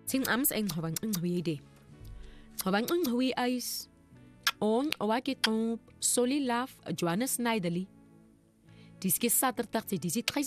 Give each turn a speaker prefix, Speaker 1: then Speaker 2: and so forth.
Speaker 1: Ting ams eng hawang hui de. Hawang hui ais. On awakit op soli laf Johannes Snydely. Diske saterdag te disi